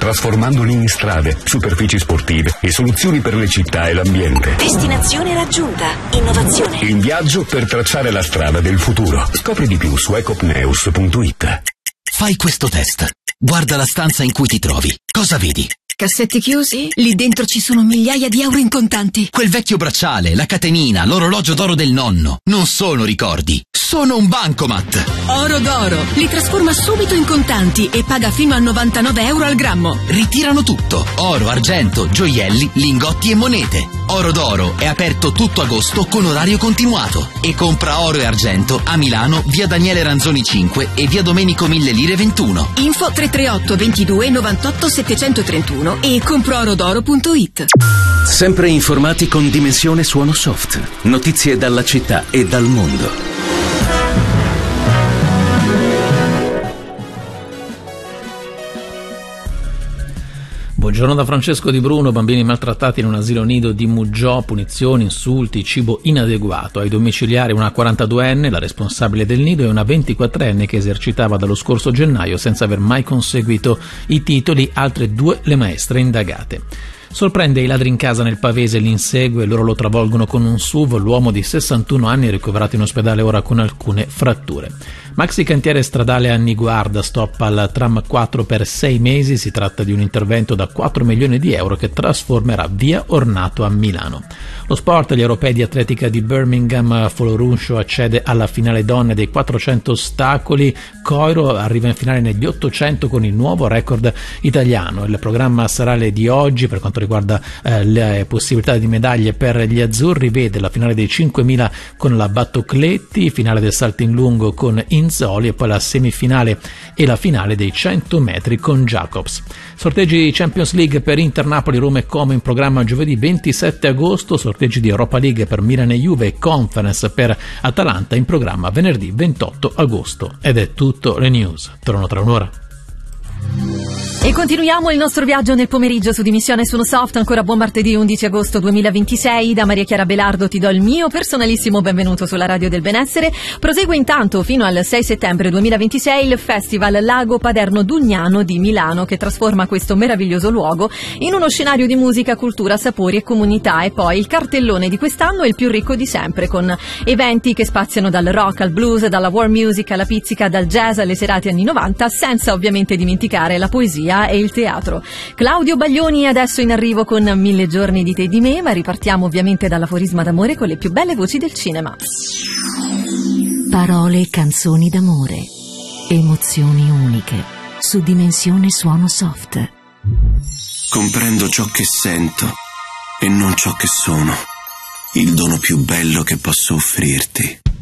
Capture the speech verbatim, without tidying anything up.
trasformandoli in strade, superfici sportive e soluzioni per le città e l'ambiente. Destinazione raggiunta. Innovazione. In viaggio per tracciare la strada del futuro. Scopri di più su ecopneus punto it. Fai questo test. Guarda la stanza in cui ti trovi. Cosa vedi? Cassetti chiusi? Lì dentro ci sono migliaia di euro in contanti. Quel vecchio bracciale, la catenina, l'orologio d'oro del nonno. Non sono ricordi, sono un bancomat. Oro d'oro. Li trasforma subito in contanti e paga fino a novantanove euro al grammo. Ritirano tutto. Oro, argento, gioielli, lingotti e monete. Oro d'oro è aperto tutto agosto con orario continuato. E compra oro e argento a Milano, via Daniele Ranzoni cinque e via Domenico Mille Lire ventuno. Info tre tre otto ventidue novantotto settecentotrentuno e comproorodoro punto it. Sempre informati con Dimensione Suono Soft. Notizie dalla città e dal mondo. Buongiorno da Francesco Di Bruno. Bambini maltrattati in un asilo nido di Muggiò, punizioni, insulti, cibo inadeguato. Ai domiciliari una quarantaduenne, la responsabile del nido, e una ventiquattrenne che esercitava dallo scorso gennaio senza aver mai conseguito i titoli, altre due le maestre indagate. Sorprende i ladri in casa nel Pavese, li insegue, loro lo travolgono con un S U V, l'uomo di sessantuno anni è ricoverato in ospedale ora con alcune fratture. Maxi cantiere stradale a Niguarda, stop al tram quattro per sei mesi, si tratta di un intervento da quattro milioni di euro che trasformerà via Ornato a Milano. Lo sport, gli europei di atletica di Birmingham, Foloruncio accede alla finale donne dei quattrocento ostacoli, Coiro arriva in finale negli ottocento con il nuovo record italiano. Il programma serale di oggi per quanto riguarda eh, le possibilità di medaglie per gli azzurri vede la finale dei cinquemila con la Battocletti, finale del salto in lungo con Inzoli e poi la semifinale e la finale dei cento metri con Jacobs. Sorteggi Champions League per Inter, Napoli, Roma e Como in programma giovedì ventisette agosto, sorteggi di Europa League per Milan e Juve e Conference per Atalanta in programma venerdì ventotto agosto. Ed è tutto, le news tornano tra un'ora. E continuiamo il nostro viaggio nel pomeriggio su Dimensione Suono Soft. Ancora buon martedì undici agosto duemilaventisei. Da Maria Chiara Belardo ti do il mio personalissimo benvenuto sulla Radio del Benessere. Prosegue intanto fino al sei settembre duemilaventisei il Festival Lago Paderno Dugnano di Milano, che trasforma questo meraviglioso luogo in uno scenario di musica, cultura, sapori e comunità. E poi il cartellone di quest'anno è il più ricco di sempre, con eventi che spaziano dal rock al blues, dalla world music alla pizzica, dal jazz alle serate anni novanta, senza ovviamente dimenticare la poesia e il teatro. Claudio Baglioni adesso in arrivo con Mille giorni di te e di me, ma ripartiamo ovviamente dall'aforisma d'amore con le più belle voci del cinema. Parole e canzoni d'amore, emozioni uniche su Dimensione Suono Soft. Comprendo ciò che sento e non ciò che sono, il dono più bello che posso offrirti.